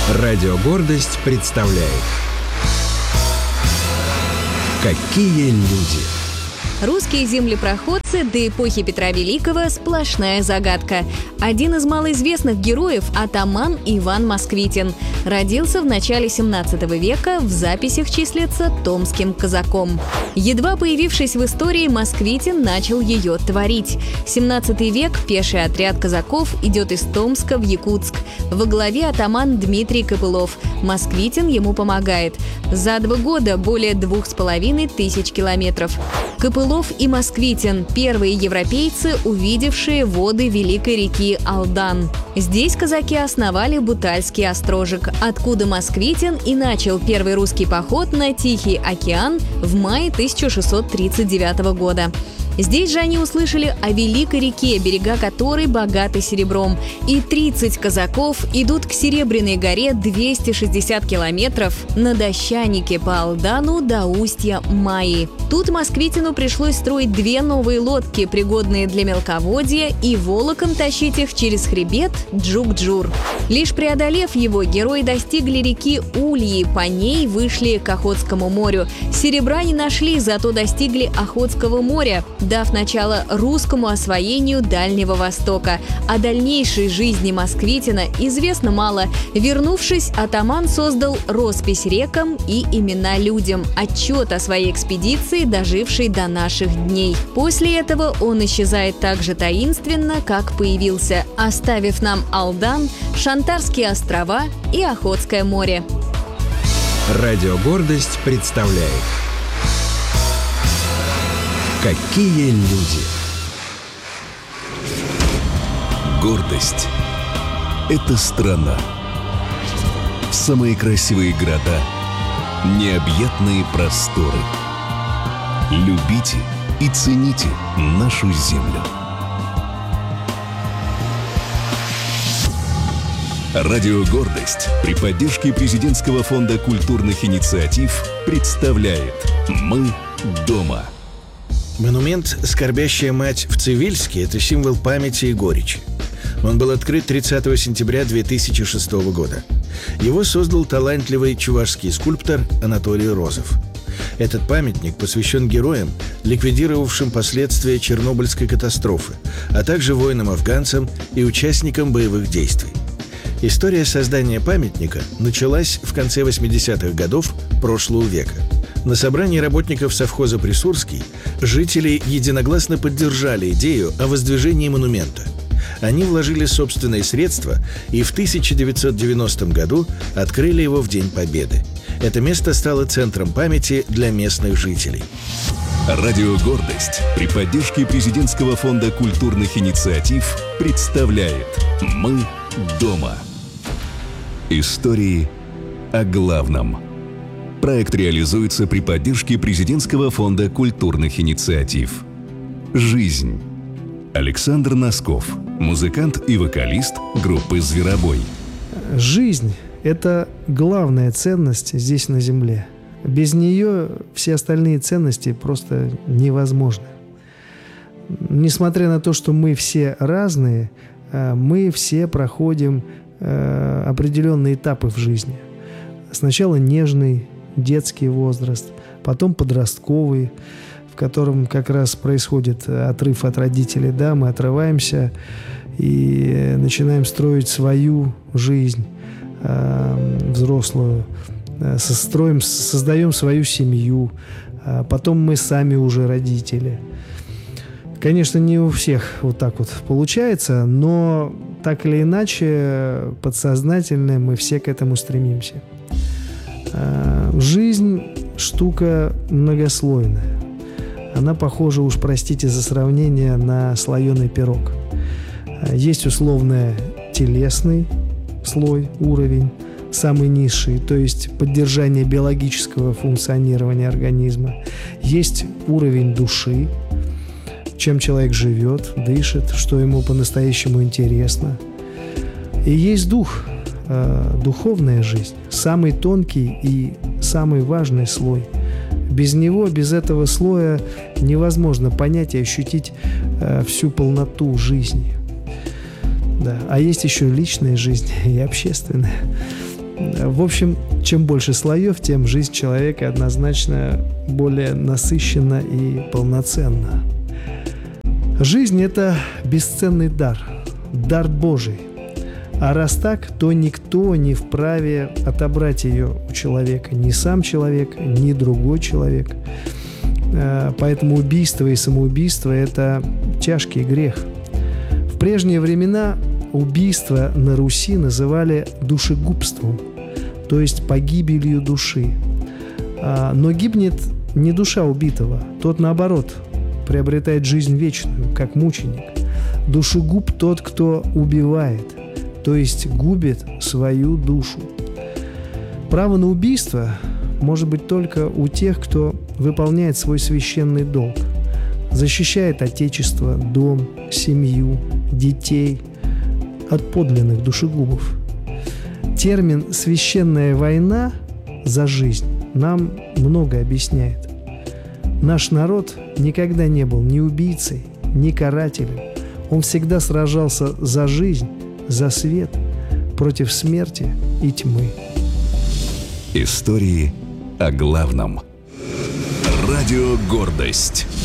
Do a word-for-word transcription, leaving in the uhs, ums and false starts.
Радио «Гордость» представляет. Какие люди! Русские землепроходцы до эпохи Петра Великого – сплошная загадка. Один из малоизвестных героев – атаман Иван Москвитин. Родился в начале семнадцатого века, в записях числится томским казаком. Едва появившись в истории, Москвитин начал ее творить. семнадцатый век пеший отряд казаков идет из Томска в Якутск. Во главе атаман Дмитрий Копылов. Москвитин ему помогает. За два года более двух с половиной тысяч километров. Копылов и Москвитин – первые европейцы, увидевшие воды великой реки Алдан. Здесь казаки основали Бутальский острожек, откуда Москвитин и начал первый русский поход на Тихий океан в мае тысяча шестьсот тридцать девятого года. Здесь же они услышали о великой реке, берега которой богаты серебром. И тридцать казаков идут к Серебряной горе двести шестьдесят километров на дощанике по Алдану до устья Майи. Тут Москвитину пришлось строить две новые лодки, пригодные для мелководья, и волоком тащить их через хребет Джук-Джур. Лишь преодолев его, герои достигли реки Ульи, по ней вышли к Охотскому морю. Серебра не нашли, зато достигли Охотского моря, дав начало русскому освоению Дальнего Востока. О дальнейшей жизни Москвитина известно мало. Вернувшись, атаман создал роспись рекам и имена людям, отчет о своей экспедиции, дожившей до наших дней. После этого он исчезает так же таинственно, как появился, оставив нам Алдан, Шантарские острова и Охотское море. Радио «Гордость» представляет. Какие люди! Гордость – это страна. Самые красивые города, необъятные просторы. Любите и цените нашу землю. Радио «Гордость» при поддержке Президентского фонда культурных инициатив представляет «Мы дома». Монумент «Скорбящая мать» в Цивильске – это символ памяти и горечи. Он был открыт тридцатого сентября две тысячи шестого года. Его создал талантливый чувашский скульптор Анатолий Розов. Этот памятник посвящен героям, ликвидировавшим последствия Чернобыльской катастрофы, а также воинам-афганцам и участникам боевых действий. История создания памятника началась в конце восьмидесятых годов прошлого века. На собрании работников совхоза «Присурский» жители единогласно поддержали идею о воздвижении монумента. Они вложили собственные средства и в тысяча девятьсот девяностом году открыли его в День Победы. Это место стало центром памяти для местных жителей. Радио «Гордость» при поддержке Президентского фонда культурных инициатив представляет «Мы дома». Истории о главном. Проект реализуется при поддержке Президентского фонда культурных инициатив. Жизнь. Александр Носков, музыкант и вокалист группы «Зверобой». Жизнь – это главная ценность здесь на Земле. Без нее все остальные ценности просто невозможны. Несмотря на то, что мы все разные, мы все проходим определенные этапы в жизни. Сначала нежный, детский возраст, потом подростковый, в котором как раз происходит отрыв от родителей. Да, мы отрываемся и начинаем строить свою жизнь э, взрослую, э, строим, создаем свою семью, э, потом мы сами уже родители. Конечно, не у всех вот так вот получается, но так или иначе подсознательно мы все к этому стремимся. Жизнь – штука многослойная. Она похожа, уж простите за сравнение, на слоеный пирог. Есть условно телесный слой, уровень, самый низший, то есть поддержание биологического функционирования организма. Есть уровень души, чем человек живет, дышит, что ему по-настоящему интересно. И есть дух, э, духовная жизнь, самый тонкий и самый важный слой. Без него, без этого слоя невозможно понять и ощутить э, всю полноту жизни. Да. А есть еще личная жизнь и общественная. В общем, чем больше слоев, тем жизнь человека однозначно более насыщенна и полноценна. Жизнь – это бесценный дар, дар Божий. А раз так, то никто не вправе отобрать ее у человека. Ни сам человек, ни другой человек. Поэтому убийство и самоубийство – это тяжкий грех. В прежние времена убийство на Руси называли душегубством, то есть погибелью души. Но гибнет не душа убитого, тот, наоборот, приобретает жизнь вечную, как мученик. Душегуб – тот, кто убивает, то есть губит свою душу. Право на убийство может быть только у тех, кто выполняет свой священный долг, защищает Отечество, дом, семью, детей от подлинных душегубов. Термин «священная война за жизнь» нам много объясняет. Наш народ никогда не был ни убийцей, ни карателем. Он всегда сражался за жизнь, за свет, против смерти и тьмы. Истории о главном. Радио «Гордость».